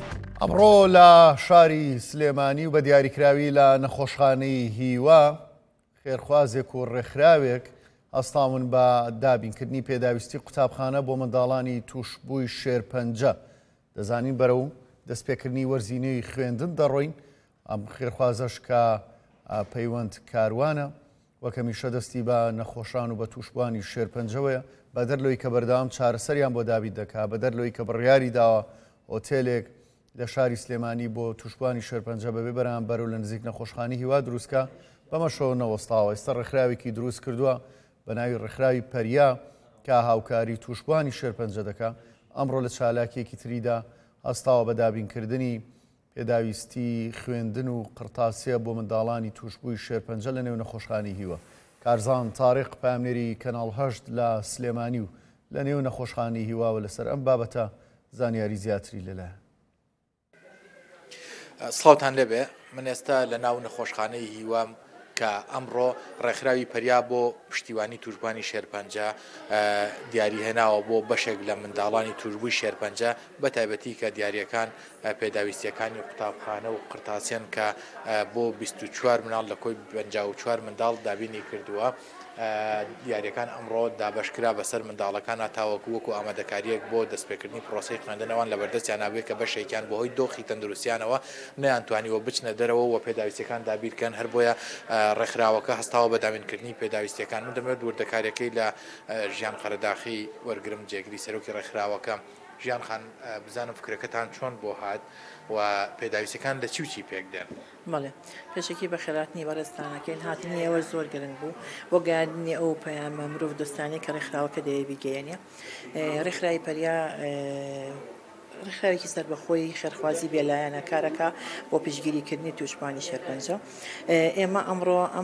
ئەمڕۆ لە شاری سلێمانی و بە دیاریکراوی لە نەخۆشخانەی هیوا خێرخوازێک و ڕێکخراوێک هەستاون بە دابینکردنی پێداویستی قوتابخانە بۆ منداڵانی تووشبووی شێرپەنجە. دەزانین بەرەو دەستپێکردنی وەرزینەی خوێندن دەڕۆین. ئەم خێرخوازەش کە پەیوەند کاروانە وەکەمیشە دەستی بە نەخۆشان و بە تووشبوانی شێرپەنجەوەیە بە دەرلۆی کە بەردەوام چارەسەریان بۆ دابین دەکات، بە دەرلۆی کە بڕیاری داوە ئۆتێلێک لە شاری سلێمانی بۆ تووشبوانی شێرپەنجە بەبێ بەرامبەر و لە نزیک نەخۆشخانەی هیوا دروستکە بەمەشەوە نەوەستاوە. ئێستا ڕێکخراوێکی دروست کردووە بە ناوی ڕێکخراوی پەریا کە هاوکاری تووشبوانی شێرپەنجە دەکات. ئەمڕۆ لە چالاکیەکی تریدا هەستاوە بە دابینکردنی پێداویستی خوێندن و قرتاسیە بۆ منداڵانی تووشبووی شێرپەنجە لە نێو نەخۆشخانەی هیوە. کارزان تاریق پامێری کەناڵ هەشت لە سلێمانی و لە نێو نەخۆشخانەی هیواوە لەسەر ئەم بابەتە زانیاری زیاتری لەلایە. سڵاوتان لێبێ، من ئێستا لە ناو نەخۆشخانەی هیوام کە ئەمڕۆ ڕێکخراوی پەریا بۆ پشتیوانی تووشبوانی شێرپەنجە دیاری هێناوە بۆ بەشێک لە منداڵانی تووشبووی شێرپەنجە بە تایبەتی کە دیاریەکان پێداویستیەکانی قوتابخانە و قرتاسیان کە بۆ 24 مناڵ لە کۆی 54 منداڵ دابینی کردووە. دیاریەکان ئەمڕۆ دابەشکرا بەسەر منداڵەکان تاوەکو وەکو ئامادەکاریەک بۆ دەستپێکردنی پرۆسەی خوێندنەوەن لە بەردەستیان نابێت کە بەشێکیان بۆ هۆی دۆخی تەندروستیانەوە نەیانتوانیوە بچنە دەرەوە و پێداویستیەکان دابیرکەن. هەر بۆیە ڕێکخراوەکە هەستاوە بە دابینکردنی پێداویستیەکان. من دەمەوێت وردەکاریەکەی لە ژیان خەرەداخی وەرگرم جێگری سەرۆکی ڕێکخراوەکە. ژیان خان، بزانم فکرەکەتان چۆن بۆ هات و پێداویستەکان لە چی و چی پێک دێن؟ بەڵێ، پێشێکی بە خێراتنی بەڕێستانەکەین هاتنی ئێوە زۆر گرنگ بوو بۆ گەاندنی ئەو پەیامە مرۆڤ دۆستانەی کە ڕێکخراوەکە دەیە بیگەیەنێ. ڕێکخراوی پەریا ڕێکخراوێکی سەربەخۆی خێرخوازی بێلایەنە کارەکە بۆ پشتگیریکردنی تووشبوانی شێرپەنجە. ئێمە ئەمڕۆ ئەم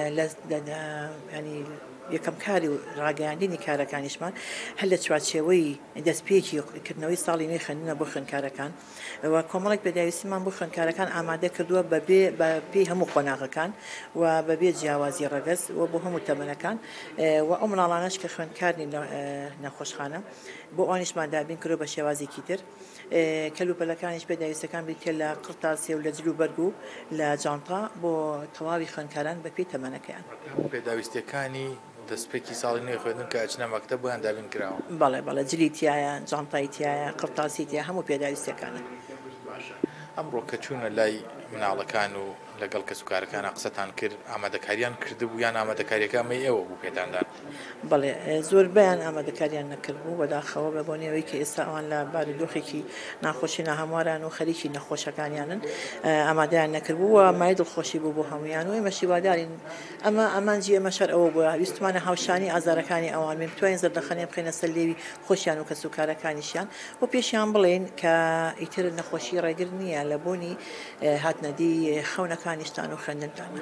ینی یەکەم کاری و ڕاگەیاندنی کارەکانیشمان هەر لە چوارچێوەی دەستپێکی کردنەوەی ساڵی نوێی خوێندنە بۆ خوێندکارەکان و کۆمەڵێک پێداویستیمان بۆ خوێندکارەکان ئامادە کردووە بە پێی هەموو قۆناغەکان و بەبێ جیاوازی ڕەگەز و بۆ هەموو تەمەنەکان و ئەو منداڵانەش کە خوێندکارنی نەخۆشخانە بۆ ئەوانیشمان دابین کردو بە شێوازێکی تر. کەلوپەلەکانیش پێداویستەکان بریتە لە قرتاسیە و لە جلو بەرگ و لە جانتا بۆ تەواوی خوێندکاران بە پێی تەمەنەکەیان. پێداویستەکانی دەستپێکی ساڵی نوێی خوێندن کە ئەچنە مەکتەب بۆیان دابین کراوە. بەڵێ جلی تایە، جانتای تایە، قرتاسی تایە، هەموو پێداویستەکانە. ئەمڕۆ کە چوونە لای مناڵەکان و لەگەڵ کەس و کارەکان قسەتان کرد، ئامادەکاریان کردبوو یان ئامادەکاریەکەمەی ئێوە بوو پێتاندان؟ بەڵێ، زۆربیان ئامادەکاریان نەکردبوو بەداخەوە بە بۆنەوەی کە ئێستا ئەوان لە بارودۆخێکی ناخۆشی ناهەمواران و خەریکی نەخۆشەکانیانن ئامادەیان نەکردبوو و مای دڵخۆشی بوو بۆ هەمویان و ئێمە شیوادارین ئەمانجی ئەمە شەر ئەوە بووە ویستمانە هاوشانی ئازارەکانی ئەوان بین بتوانین زەردەخەنێ بخینە سەر لێوی خۆشیان و کەس و کارەکانیشیان و پێشیان بڵێن کە ئیتر نەخۆشی ڕێگر نییە لە بوونی هاتنەدی خەونەکانیشتان و خوێندنتانە.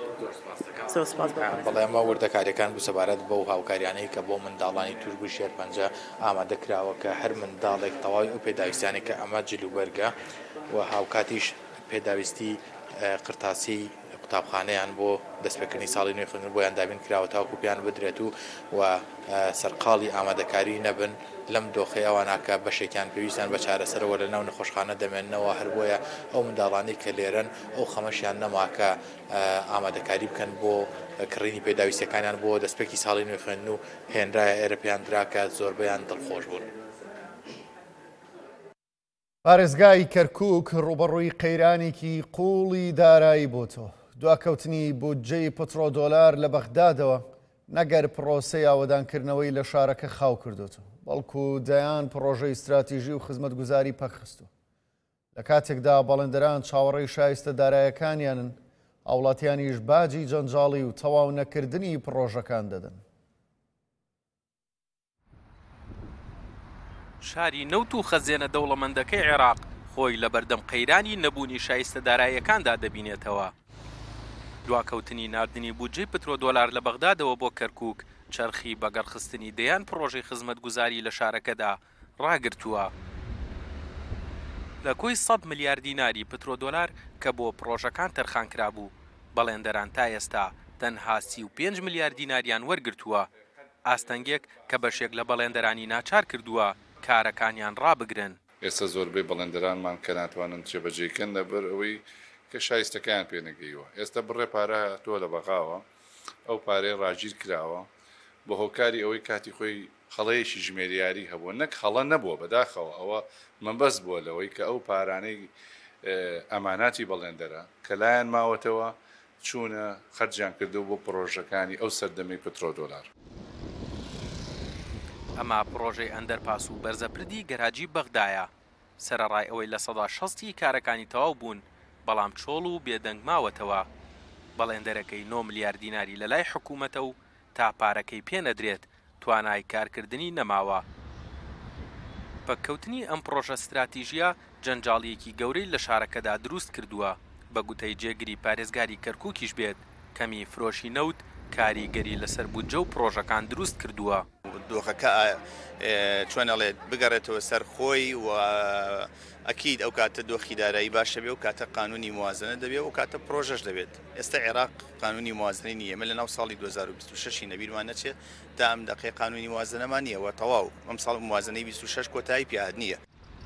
بەڵێ ئەمە وردەکاریەکان بوو سەبارەت بەو هاوکاریانەی کە بۆ منداڵانی تووشبووی شێرپەنجە ئامادەکراوە کە هەر منداڵێک تەواوی ئەو پێداویستیانی کە ئەمە جلوبەرگە و هاوکاتیش پێداویستی قرتاسی قوتابخانەیان بۆ دەستپێکردنی ساڵی نوێی خوێندن بۆیان دابین کراوە تاوەکو پێیان بدرێت و سەرقاڵی ئامادەکاری نەبن لەم دۆخەی ئەواناکە بەشێکیان پێویستیان بە چارەسەرەوە لە ناو نەخۆشخانە دەمێننەوە. هەر بۆیە ئەو منداڵانی کە لێرەن ئەو خەمەشیان نەماکە ئامادەکاری بکەن بۆ کڕینی پێداویستەکانیان بۆ دەستپێکی ساڵی نوێی خوێندن و هێنرایە ئێرە پێیان دراکە زۆربەیان دڵخۆش بوون. پارێزگای کەرکووک ڕوبەڕووی قەیرانێکی قوڵی دارایی بۆتەوە. دواکەوتنی بودجەی پترۆدۆلار لە بەغدادەوە نەگەر پرۆسەی ئاوەدانکردنەوەی لە شارەکە خاو کردوتەوە، بەڵکو دەیان پرۆژەی استراتیژی و خزمەتگوزاری پەخستووە. لە کاتێکدا بەڵێندەران چاوەڕێی شایستە دارایەکانیانن، ئاوڵاتیانیش باجی جەنجاڵی و تەواو نەکردنی پرۆژەکان دەدەن. شاری نەوت و خەزیێنە دەوڵەمەندەکەی عێراق خۆی لە بەردەم قەیرانی نەبوونی شایستە داراییەکاندا دەبینێتەوە. دواکەوتنی ناردنی بودجەی پترۆدۆلار لە بەغدادەوە بۆ کەرکووک چەرخی بەگەڕخستنی دەیان پرۆژەی خزمەتگوزاری لە شارەکەدا ڕاگرتووە. لە کۆی 100 ملیار دیناری پترۆدۆلار کە بۆ پرۆژەکان تەرخانکرا بوو، بەڵێندەران تا ئێستا تەنها 35 ملیار دیناریان وەرگرتووە. ئاستەنگێک کە بەشێک لە بەڵێندەرانی ناچار کردووە کارەکانیان ڕابگرن. ئێستا زۆربەی بەڵێندەرانمان کە ناتوانن جێبەجێکەن لەبەر ئەوەی کە شایستەکان پێنەگەیوە. ئێستا بڕێ پارە تۆ لە بەغاوە ئەو پارەی ڕاگیر کراوە بە هۆکاری ئەوەی کاتی خۆی خەڵەیەکی ژمێریاری هەبووە، نەک خەڵە نەبووە بەداخەوە، ئەوە مەبەست بووە لەوەی کە ئەو پارانەی ئەماناتی بەڵێندەرە کە لایەن ماوەتەوە چوونە خەرجیان کردو بۆ پرۆژەکانی ئەو سەردەمەی پترۆدۆلار. ئەمە پرۆژەی ئەندەرپاس و بەرزەپردی گەراجی بەغدایە. سەرەڕای ئەوەی لە سەدا 60 کارەکانی تەواو بوون، بەڵام چۆڵ و بێدەنگ ماوەتەوە. بەڵێندەرەکەی 9 ملیار دیناری لە لای حکوومەتە و تا پارەکەی پێنەدرێت توانای کارکردنی نەماوە. پەککەوتنی ئەم پرۆژە استراتیژیە جەنجاڵیەکی گەورەی لە شارەکەدا دروست کردووە، بە گوتەی جێگری پارێزگاری کەرکووکیش بێت کەمی فرۆشی نەوت کاریگەری لەسەر بودجە و پرۆژەکان دروست کردووە. دۆخەکە چۆنەڵێت بگەڕێتەوە سەر خۆی و ئەکید ئەو کاتە دۆخی دارایی باشە بێ و کاتە قانونی موازنە دەبێت و کاتە پرۆژەش دەبێت. ئێستا عێراق قانونی موازنەی نییە، ئێمە لە ناو ساڵی 2026 نەبیرمان نەچێت تا ئەم دقی قانونی موازنەمان نییەوە تەواو ئەم ساڵ موازنەی 26 کۆتایی پیاد نییە.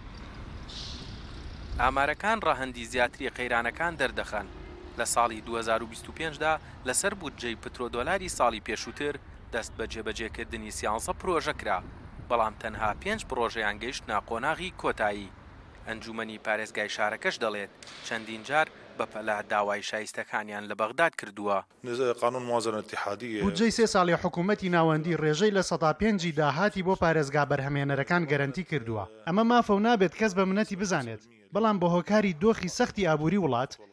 ئامارەکان ڕاهەندی زیاتری قەیرانەکان دەردەخەن. لە ساڵی 2025دا لەسەر بودجەی پترۆدۆلاری ساڵی پێشووتر دەست بە جێبەجێکردنی 13 پرۆژە کرا، بەڵام تەنها 5 پرۆژەیان گەیشت ناقۆناغی کۆتایی. ئەنجومەنی پارێزگای شارەکەش دەڵێت چەندین جار بەپەلا داوای شایستەکانیان لە بەغداد کردووە. قانون موازنة اتحادية بودجەی 3 ساڵی حکوومەتی ناوەندی ڕێژەی لە 105 داهاتی بۆ پارێزگا بەرهەمێنەرەکان گەرنتی کردووە. ئەمە مافە و نابێت کەس بە منەتی بزانێت، بەڵام بە هۆکاری دۆخی سەختی ئابووری وڵات